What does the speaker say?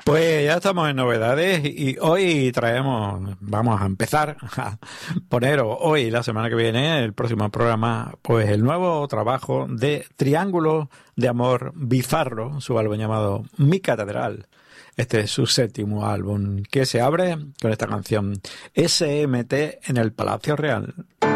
Pues ya estamos en novedades y hoy vamos a empezar a poner hoy, la semana que viene, el próximo programa, pues el nuevo trabajo de Triángulo de Amor Bizarro, su álbum llamado Mi Catedral. Este es su séptimo álbum, que se abre con esta canción, SMT en el Palacio Real.